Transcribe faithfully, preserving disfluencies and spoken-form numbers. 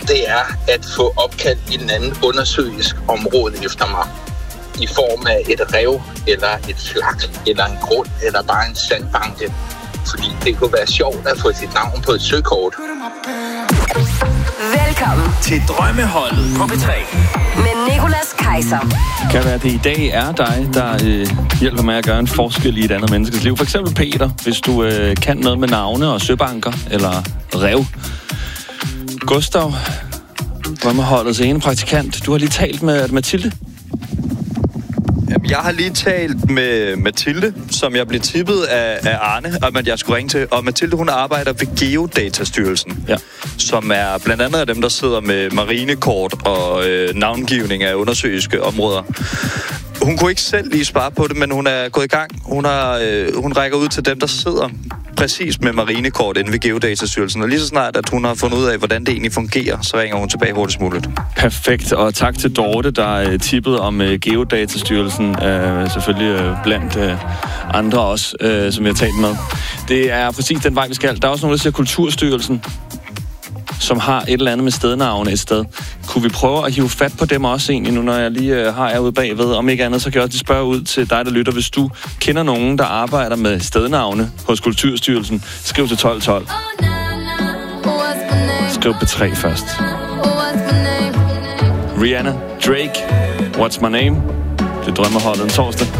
det er at få opkaldt en anden undersøisk område efter mig. I form af et rev, eller et flak, eller en grund, eller bare en sandbanke. Fordi det kunne være sjovt at få sit navn på et søkort. Velkommen til Drømmeholdet på P tre med Nicolas Kaiser. Det kan være, at det i dag er dig, der øh, hjælper med at gøre en forskel i et andet menneskes liv. For eksempel Peter, hvis du øh, kan noget med navne og søbanker, eller rev. Gustav, Drømmeholdets ene praktikant. Du har lige talt med Mathilde. Jeg har lige talt med Mathilde, som jeg blev tippet af, af Arne, om at jeg skulle ringe til. Og Mathilde, hun arbejder ved Geodatastyrelsen, ja. som er blandt andet af dem, der sidder med marinekort og øh, navngivning af undersøiske områder. Hun kunne ikke selv lige svare på det, men hun er gået i gang. Hun, har, øh, hun rækker ud til dem, der sidder præcis med marinekort inde ved Geodatastyrelsen. Og lige så snart, at hun har fundet ud af, hvordan det egentlig fungerer, så ringer hun tilbage hurtigst muligt. Perfekt, og tak til Dorte, der uh, tippede om uh, Geodatastyrelsen. Uh, selvfølgelig uh, blandt uh, andre også, uh, som vi har talt med. Det er præcis den vej, vi skal. Der er også nogen, der siger Kulturstyrelsen, som har et eller andet med stednavne et sted. Kunne vi prøve at hive fat på dem også egentlig, nu når jeg lige øh, har jer ude bagved? Om ikke andet, så kan jeg også lige spørge ud til dig, der lytter. Hvis du kender nogen, der arbejder med stednavne hos Kulturstyrelsen, skriv til tolv tolv. Skriv P tre først. Rihanna, Drake, What's My Name? Det drømmer holdet en torsdag.